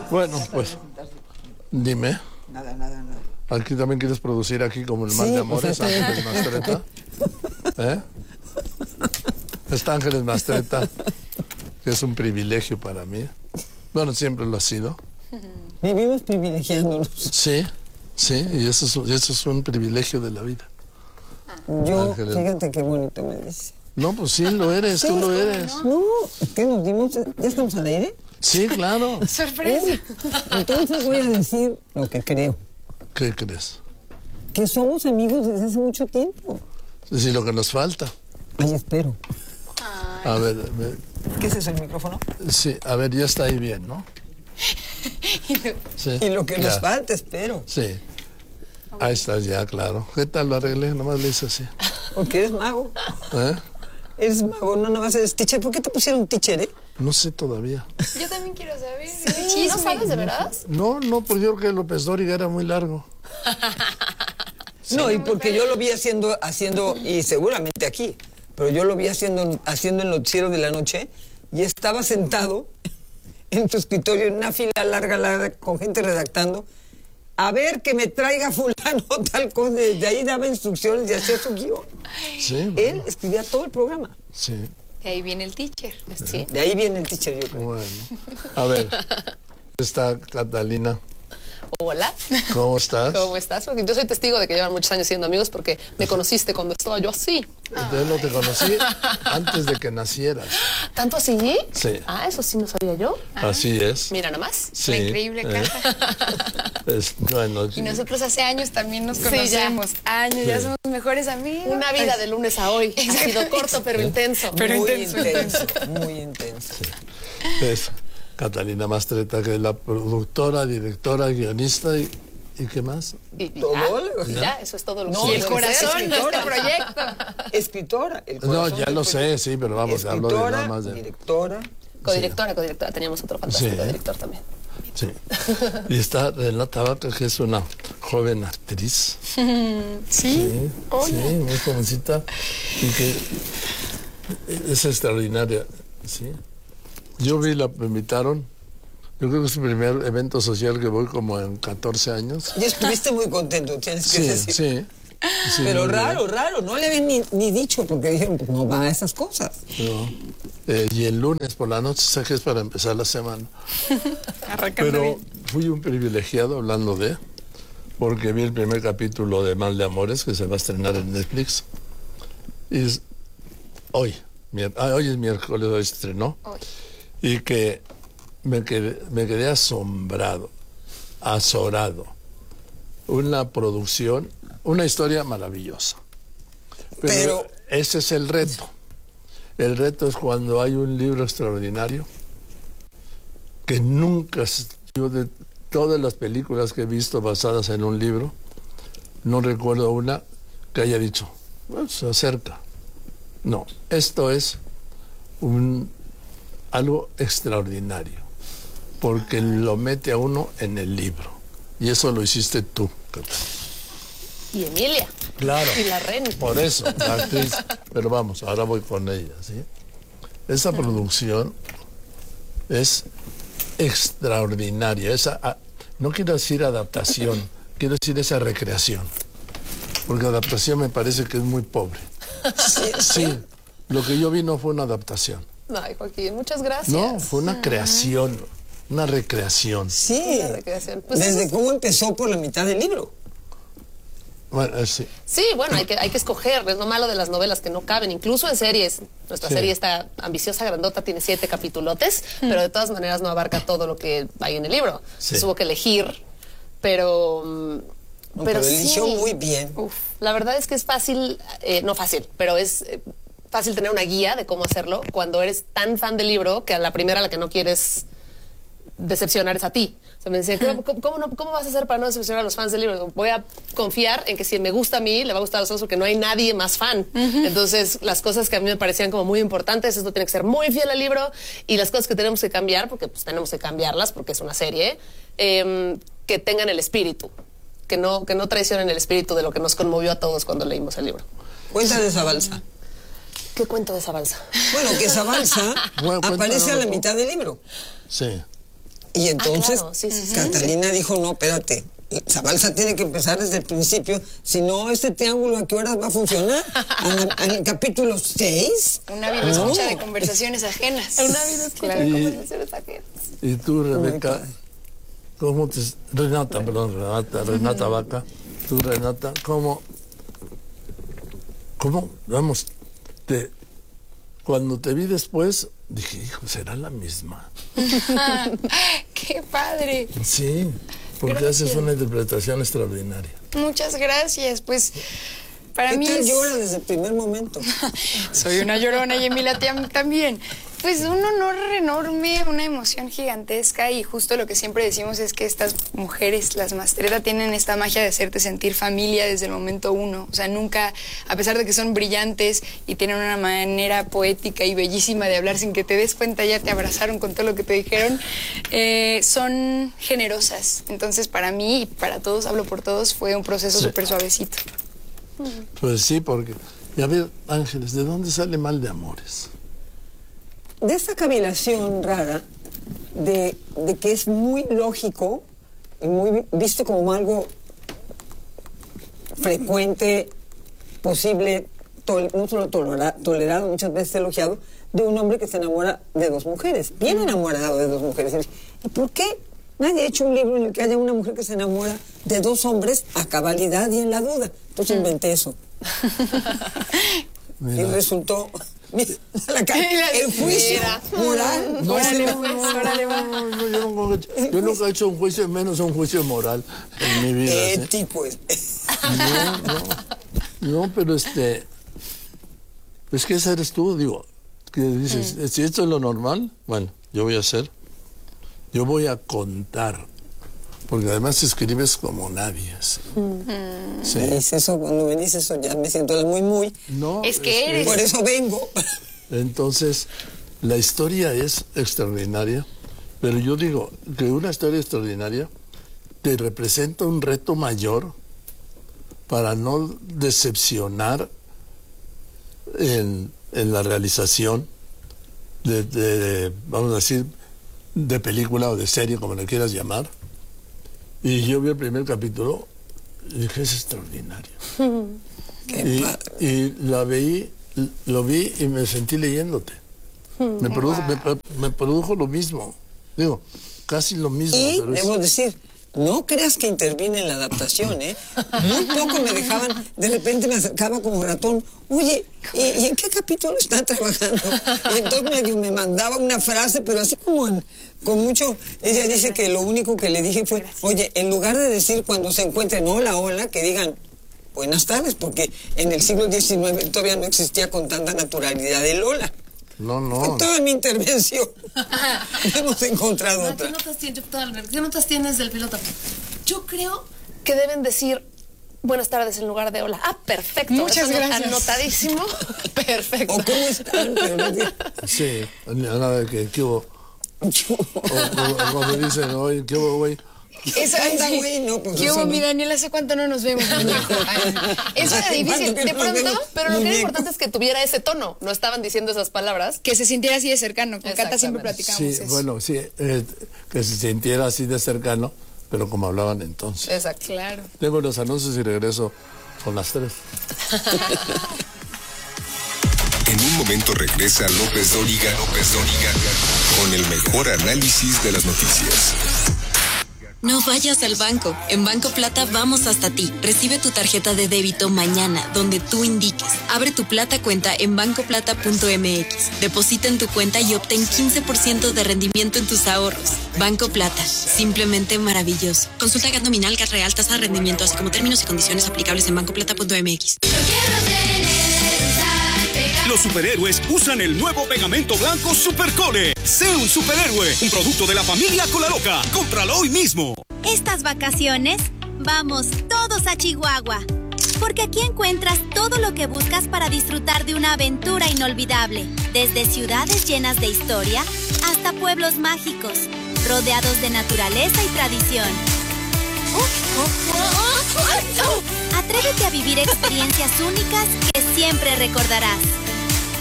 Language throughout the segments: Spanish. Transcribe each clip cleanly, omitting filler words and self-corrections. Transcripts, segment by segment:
Bueno, pues, dime. Nada. ¿Aquí también quieres producir aquí como el Mal de Amores, Ángeles Mastretta? ¿Eh? Está Ángeles Mastretta, que es un privilegio para mí. Bueno, siempre lo ha sido. Vivimos privilegiándonos. Sí, y eso es un privilegio de la vida. Yo, Ángeles. fíjate qué bonito me dice. No, pues sí, lo eres, tú lo eres. No, ¿qué nos dimos? ¿Ya estamos al aire? Sí, claro. ¡Sorpresa! Entonces voy a decir lo que creo. ¿Qué crees? Que somos amigos desde hace mucho tiempo. Sí, lo que nos falta. Ay, espero. A ver, ¿Qué es eso, el micrófono? sí, a ver, ya está ahí bien, ¿no? Sí, Y lo que ya. nos falta, espero. Sí. Ahí estás ya, claro. ¿Qué tal lo arreglé? Nomás le hice así. Porque eres mago. ¿Eh? Eres mago, no vas a ser teacher. ¿Por qué te pusieron teacher, eh? No sé todavía. Yo también quiero saber. Sí, ¿no sabes de verdad? No, pues yo creo que López Dóriga era muy largo. No, y porque yo lo vi haciendo, y seguramente aquí, pero yo lo vi haciendo el noticiero de la noche y estaba sentado en tu escritorio en una fila larga, con gente redactando, a ver que me traiga fulano tal cosa. Desde ahí daba instrucciones y hacía su guión. Sí. Él escribía todo el programa. Sí. De ahí viene el teacher. Sí. De ahí viene el teacher, yo creo. Bueno. A ver. Está Catalina. Hola. ¿Cómo estás? ¿Cómo estás? Porque yo soy testigo de que llevan muchos años siendo amigos porque me conociste cuando estaba yo así. Yo no te conocí antes de que nacieras. ¿Tanto así? Sí. Ah, eso sí no sabía yo. Así es. Mira nomás. Sí. La increíble casa. Bueno, Y nosotros hace años también nos Sí, conocemos. Años, ya somos mejores amigos. Una vida de lunes a hoy. Ha sido corto pero intenso. Muy intenso. es Catalina Mastretta, que es la productora, directora, guionista y ¿qué más? Y ¿Todo? ya, eso es todo lo que No, Y el puede corazón ser de este escritora. proyecto. Escritora. El No, corazón ya del lo proyecto. sé, sí, pero vamos, hablo de nada más de... Directora. Codirectora. Teníamos otro fantástico Sí. director también. Sí. Y está Renata Vaca, que es una joven actriz. Sí. Sí, muy jovencita y que es extraordinaria. Sí. Yo me invitaron, yo creo que es el primer evento social que voy como en 14 años. Y estuviste muy contento, tienes que Sí, decir. sí. Pero muy bien. raro, no le habían ni dicho, porque dijeron, pues no va a esas cosas. No. Y el lunes por la noche, sé que es para empezar la semana. Arrancando Pero bien. fui un privilegiado hablando porque vi el primer capítulo de Mal de Amores, que se va a estrenar en Netflix. Y hoy es miércoles, hoy se estrenó. Hoy. Y que me quedé asombrado, azorado. Una producción, una historia maravillosa. Pero ese es el reto. El reto es cuando hay un libro extraordinario que nunca, yo de todas las películas que he visto basadas en un libro, no recuerdo una que haya dicho, bueno, se acerca. No, esto es algo extraordinario, porque lo mete a uno en el libro. Y eso lo hiciste tú, Catalina. Y Emilia. Claro. Y la Ren. Por eso, la actriz. Pero vamos, ahora voy con ella, ¿sí? Esa producción es extraordinaria. No quiero decir adaptación, quiero decir esa recreación. Porque adaptación me parece que es muy pobre. Sí, lo que yo vi no fue una adaptación. Ay, Joaquín, muchas gracias. No, fue una creación, una recreación. Sí. Una recreación. Pues Desde eso- cómo empezó por la mitad del libro. Bueno, sí. Sí, bueno, hay que escoger, es lo malo de las novelas que no caben, incluso en series. Nuestra Sí. serie está ambiciosa, grandota, tiene 7 capitulotes, pero de todas maneras no abarca todo lo que hay en el libro. Sí. Hubo que elegir, pero Pero sí. eligió muy bien. Uf, la verdad es que es fácil, no fácil, pero es fácil tener una guía de cómo hacerlo cuando eres tan fan del libro que a la primera a la que no quieres decepcionar es a ti. O sea, me decía, ¿cómo vas a hacer para no decepcionar a los fans del libro? Voy a confiar en que si me gusta a mí, le va a gustar a los otros porque no hay nadie más fan. Entonces, las cosas que a mí me parecían como muy importantes, esto tiene que ser muy fiel al libro, y las cosas que tenemos que cambiar, porque pues tenemos que cambiarlas porque es una serie, que tengan el espíritu, que no traicionen el espíritu de lo que nos conmovió a todos cuando leímos el libro. Cuenta de esa balsa. ¿Qué cuento de esa balsa? Bueno, que esa balsa Bueno, aparece a la cuéntanos. mitad del libro. Sí. Y entonces claro, sí. Catalina dijo, no, espérate, Zabalza tiene que empezar desde el principio, si no, este triángulo, ¿a qué horas va a funcionar? ¿En el capítulo 6? Una vida escucha de conversaciones ajenas. Una vida escucha de conversaciones ajenas. Y tú, Rebeca, ¿cómo te... Renata Vaca, tú, Renata, ¿cómo, vamos, cuando te vi después, dije, hijo, ¿será la misma? ¡Qué padre! Sí, porque haces una interpretación extraordinaria. Muchas gracias. Pues para ¿Qué mí tal llora desde el primer momento? soy una llorona y Emilia también. Pues un honor enorme, una emoción gigantesca y justo lo que siempre decimos es que estas mujeres, las Mastretta, tienen esta magia de hacerte sentir familia desde el momento uno. O sea, nunca, a pesar de que son brillantes y tienen una manera poética y bellísima de hablar sin que te des cuenta, ya te abrazaron con todo lo que te dijeron, son generosas. Entonces, para mí y para todos, hablo por todos, fue un proceso súper suavecito. Pues sí, porque, y a ver, Ángeles, ¿de dónde sale Mal de Amores? De esta cavilación rara, de que es muy lógico y muy visto como algo frecuente, posible, no solo tolerado, muchas veces elogiado, de un hombre que se enamora de dos mujeres, bien enamorado de dos mujeres. ¿Y por qué nadie ha hecho un libro en el que haya una mujer que se enamora de dos hombres a cabalidad y en la duda? Entonces inventé eso. Y resultó... Mira, el juicio moral. No, yo nunca he hecho un juicio, menos un juicio moral en mi vida. Ético. No, pero es que esa eres tú, digo, que dices, si esto es lo normal, bueno, yo voy a contar, porque además escribes como nadie. ¿Sí? Sí. Eso, cuando me dices eso ya me siento muy. No, es que eres. Por eso vengo. Entonces, la historia es extraordinaria, pero yo digo que una historia extraordinaria te representa un reto mayor para no decepcionar en la realización de, vamos a decir, de película o de serie, como le quieras llamar. Y yo vi el primer capítulo y dije, es extraordinario. Y lo vi y me sentí leyéndote. Me produjo lo mismo. Digo, casi lo mismo. Y pero debo decir, no creas que intervine en la adaptación, ¿eh? Muy poco me dejaban, de repente me acercaba como ratón, oye, ¿y en qué capítulo están trabajando? Y entonces me mandaba una frase, pero así como con mucho... Ella dice que lo único que le dije fue, oye, en lugar de decir cuando se encuentren hola, que digan buenas tardes, porque en el siglo XIX todavía no existía con tanta naturalidad el hola. No. Fue toda mi intervención. Hemos encontrado otra. ¿Qué notas tienes del piloto? Yo creo que deben decir buenas tardes en lugar de hola. Ah, perfecto. Muchas gracias. Anotadísimo. Perfecto. O cómo están, pero no digo. Sí, nada de que ¿qué hubo? O cuando dicen, oye, ¿qué hubo, güey? Eso Anda, sí. güey, no, pues ¿Qué eso hubo, no. mi Daniel? ¿Hace cuánto no nos vemos, muñeco? Eso era difícil. ¿Cuánto que De no nos pronto, vemos, pero lo que era muñeco? importante es que tuviera ese tono. No estaban diciendo esas palabras. Que se sintiera así de cercano. Con Cata siempre Exactamente. platicamos Sí, eso. bueno, sí, que se sintiera así de cercano, pero como hablaban entonces. Exacto. Claro. Tengo los anuncios y regreso con las 3. En un momento regresa López Dóriga con el mejor análisis de las noticias. No vayas al banco. En Banco Plata vamos hasta ti. Recibe tu tarjeta de débito mañana, donde tú indiques. Abre tu Plata cuenta en bancoplata.mx. Deposita en tu cuenta y obtén 15% de rendimiento en tus ahorros. Banco Plata. Simplemente maravilloso. Consulta GAT nominal, GAT real, tasa de rendimiento, así como términos y condiciones aplicables en bancoplata.mx. Los superhéroes usan el nuevo pegamento blanco Supercole. Sé un superhéroe, un producto de la familia Colaloca. Cómpralo hoy mismo. Estas vacaciones, vamos todos a Chihuahua. Porque aquí encuentras todo lo que buscas para disfrutar de una aventura inolvidable. Desde ciudades llenas de historia hasta pueblos mágicos, rodeados de naturaleza y tradición. Atrévete a vivir experiencias únicas que siempre recordarás.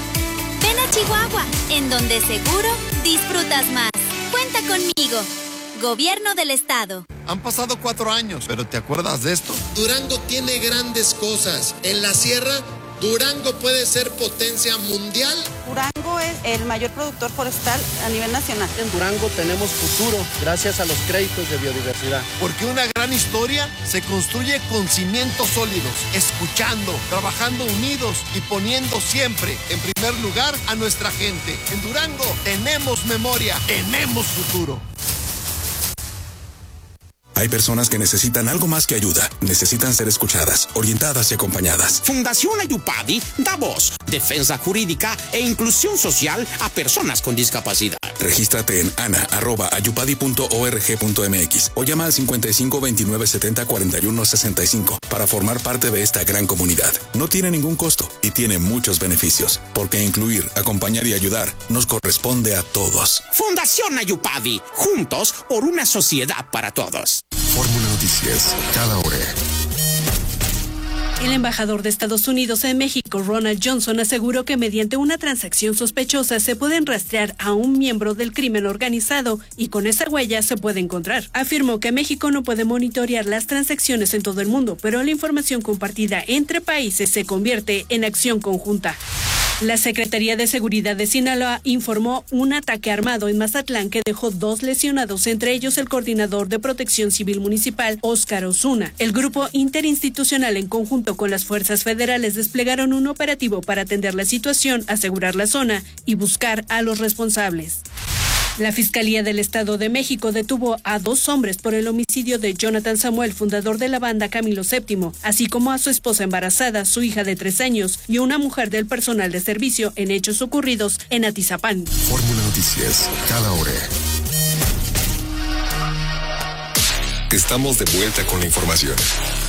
Ven a Chihuahua, en donde seguro disfrutas más. Cuenta conmigo. Gobierno del Estado. Han pasado 4 años, pero ¿te acuerdas de esto? Durango tiene grandes cosas. En la sierra, Durango puede ser potencia mundial. Durango es el mayor productor forestal a nivel nacional. En Durango tenemos futuro gracias a los créditos de biodiversidad. Porque una gran historia se construye con cimientos sólidos, escuchando, trabajando unidos y poniendo siempre en primer lugar a nuestra gente. En Durango tenemos memoria, tenemos futuro. Hay personas que necesitan algo más que ayuda. Necesitan ser escuchadas, orientadas y acompañadas. Fundación Ayupadi da voz, defensa jurídica e inclusión social a personas con discapacidad. Regístrate en ana@ayupadi.org.mx o llama al 55 29 70 41 65 para formar parte de esta gran comunidad. No tiene ningún costo y tiene muchos beneficios, porque incluir, acompañar y ayudar nos corresponde a todos. Fundación Ayupadi, juntos por una sociedad para todos. Fórmula Noticias, cada hora. El embajador de Estados Unidos en México, Ronald Johnson, aseguró que mediante una transacción sospechosa se pueden rastrear a un miembro del crimen organizado y con esa huella se puede encontrar. Afirmó que México no puede monitorear las transacciones en todo el mundo, pero la información compartida entre países se convierte en acción conjunta. La Secretaría de Seguridad de Sinaloa informó un ataque armado en Mazatlán que dejó 2 lesionados, entre ellos el coordinador de Protección Civil Municipal, Óscar Osuna. El grupo interinstitucional, en conjunto con las fuerzas federales, desplegaron un operativo para atender la situación, asegurar la zona y buscar a los responsables. La Fiscalía del Estado de México detuvo a 2 hombres por el homicidio de Jonathan Samuel, fundador de la banda Camilo VII, así como a su esposa embarazada, su hija de 3 años y una mujer del personal de servicio en hechos ocurridos en Atizapán. Fórmula Noticias, cada hora. Estamos de vuelta con la información.